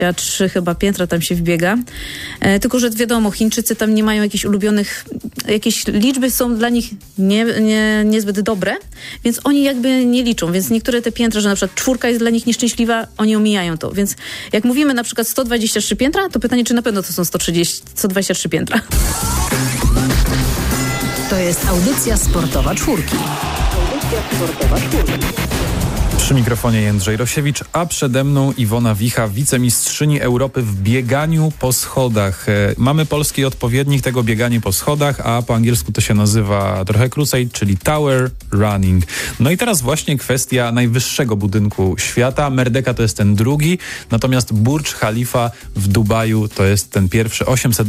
3 chyba piętra tam się wbiega. Tylko, że wiadomo, Chińczycy tam nie mają jakichś ulubionych, jakieś liczby są dla nich niezbyt dobre, więc oni jakby nie liczą. Więc niektóre te piętra, że na przykład 4 jest dla nich nieszczęśliwa, oni omijają to. Więc jak mówimy na przykład 123 piętra, to pytanie, czy na pewno to są 123 piętra. To jest audycja sportowa czwórki. Przy mikrofonie Jędrzej Rosiewicz, a przede mną Iwona Wicha, wicemistrzyni Europy w bieganiu po schodach. Mamy polski odpowiednik tego biegania po schodach, a po angielsku to się nazywa trochę krócej, czyli Tower Running. No i teraz właśnie kwestia najwyższego budynku świata. Merdeka to jest ten drugi, natomiast Burj Khalifa w Dubaju to jest ten pierwszy,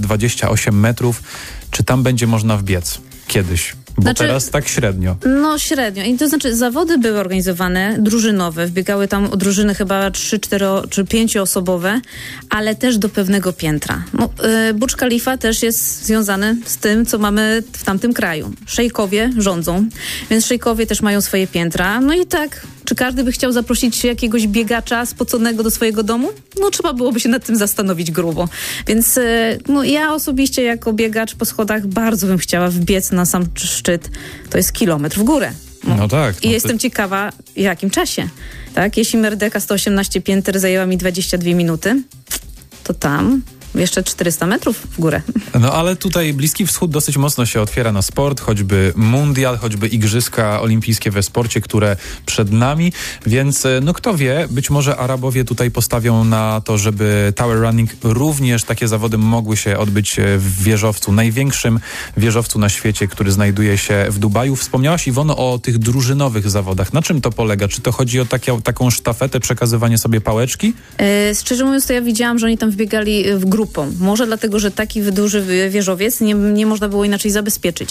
828 metrów. Czy tam będzie można wbiec kiedyś? Bo teraz tak średnio. No średnio. I to znaczy zawody były organizowane, drużynowe. Wbiegały tam drużyny chyba 3, 4 czy 5 osobowe, ale też do pewnego piętra. No, Burj Khalifa też jest związany z tym, co mamy w tamtym kraju. Szejkowie rządzą, więc szejkowie też mają swoje piętra. No i tak, czy każdy by chciał zaprosić jakiegoś biegacza spoconego do swojego domu? No trzeba byłoby się nad tym zastanowić grubo. Więc no, ja osobiście jako biegacz po schodach bardzo bym chciała wbiec na sam szczyt. To jest kilometr w górę. No tak. I jestem ciekawa, w jakim czasie. Tak? Jeśli Merdeka 118 pięter zajęła mi 22 minuty, to tam jeszcze 400 metrów w górę. No ale tutaj Bliski Wschód dosyć mocno się otwiera na sport, choćby mundial, choćby igrzyska olimpijskie we sporcie, które przed nami, więc no kto wie, być może Arabowie tutaj postawią na to, żeby Tower Running również takie zawody mogły się odbyć w wieżowcu, największym wieżowcu na świecie, który znajduje się w Dubaju. Wspomniałaś, Iwono, o tych drużynowych zawodach. Na czym to polega? Czy to chodzi o taką sztafetę, przekazywanie sobie pałeczki? Szczerze mówiąc, to ja widziałam, że oni tam wbiegali w grupą. Może dlatego, że taki duży wieżowiec nie można było inaczej zabezpieczyć.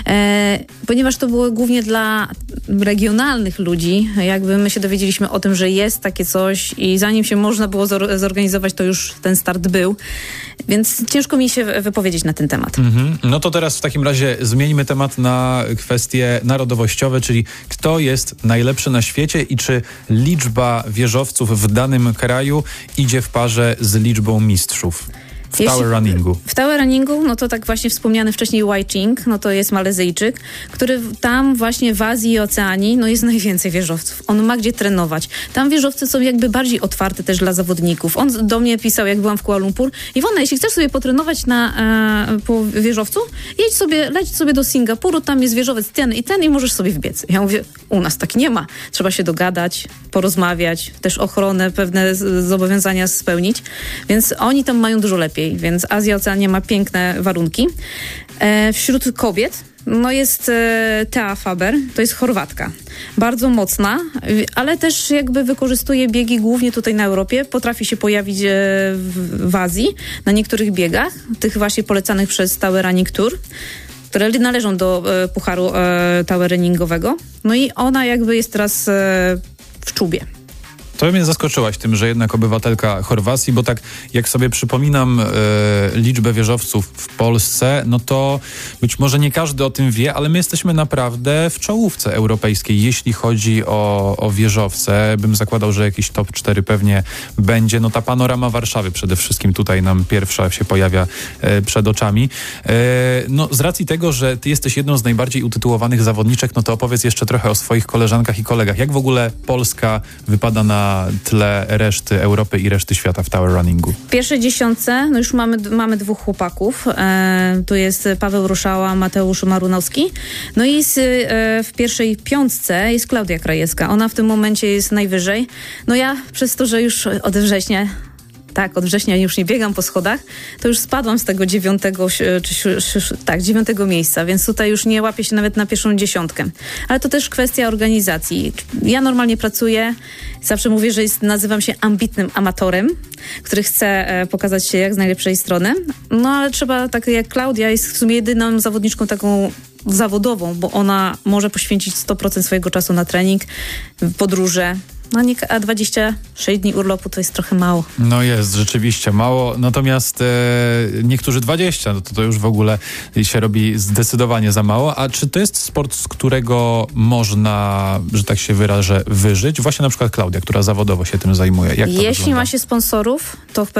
Ponieważ to było głównie dla regionalnych ludzi, jakby my się dowiedzieliśmy o tym, że jest takie coś i zanim się można było zorganizować, to już ten start był. Więc ciężko mi się wypowiedzieć na ten temat. No to teraz w takim razie zmieńmy temat na kwestie narodowościowe, czyli kto jest najlepszy na świecie i czy liczba wieżowców w danym kraju idzie w parze z liczbą mistrzów. W Tower Runningu. W Tower Runningu, no to tak właśnie wspomniany wcześniej Wai Ching, no to jest Malezyjczyk, który tam właśnie w Azji i Oceanii, no jest najwięcej wieżowców. On ma gdzie trenować. Tam wieżowce są jakby bardziej otwarte też dla zawodników. On do mnie pisał, jak byłam w Kuala Lumpur: Iwona, jeśli chcesz sobie potrenować po wieżowcu, leć sobie do Singapuru, tam jest wieżowiec ten i możesz sobie wbiec. Ja mówię, u nas tak nie ma. Trzeba się dogadać, porozmawiać, też ochronę, pewne zobowiązania spełnić, więc oni tam mają dużo lepiej. Więc Azja Oceania ma piękne warunki. Wśród kobiet no jest Thea Faber, to jest Chorwatka. Bardzo mocna, ale też jakby wykorzystuje biegi głównie tutaj na Europie. Potrafi się pojawić w Azji na niektórych biegach, tych właśnie polecanych przez Tower Running Tour, które należą do pucharu Tower Runningowego. No i ona jakby jest teraz w czubie. To mnie zaskoczyłaś tym, że jednak obywatelka Chorwacji, bo tak jak sobie przypominam liczbę wieżowców w Polsce, no to być może nie każdy o tym wie, ale my jesteśmy naprawdę w czołówce europejskiej, jeśli chodzi o wieżowce. Bym zakładał, że jakiś top 4 pewnie będzie. No ta panorama Warszawy przede wszystkim tutaj nam pierwsza się pojawia przed oczami. No z racji tego, że ty jesteś jedną z najbardziej utytułowanych zawodniczek, no to opowiedz jeszcze trochę o swoich koleżankach i kolegach. Jak w ogóle Polska wypada na tle reszty Europy i reszty świata w Tower Runningu? W pierwszej dziesiątce no już mamy 2 chłopaków. Tu jest Paweł Ruszała, Mateusz Marunowski. No i w pierwszej 5 jest Klaudia Krajewska. Ona w tym momencie jest najwyżej. No ja przez to, że już od września już nie biegam po schodach, to już spadłam z tego 9 miejsca, więc tutaj już nie łapię się nawet na pierwszą 10. Ale to też kwestia organizacji. Ja normalnie pracuję, zawsze mówię, że nazywam się ambitnym amatorem, który chce pokazać się jak z najlepszej strony. No ale trzeba, tak jak Klaudia jest w sumie jedyną zawodniczką taką zawodową, bo ona może poświęcić 100% swojego czasu na trening, podróże, No nie, a 26 dni urlopu to jest trochę mało. No jest, rzeczywiście mało, natomiast niektórzy 20, no to już w ogóle się robi zdecydowanie za mało. A czy to jest sport, z którego można, że tak się wyrażę, wyżyć? Właśnie na przykład Klaudia, która zawodowo się tym zajmuje. Jak to Jeśli wygląda? ma się sponsorów, to w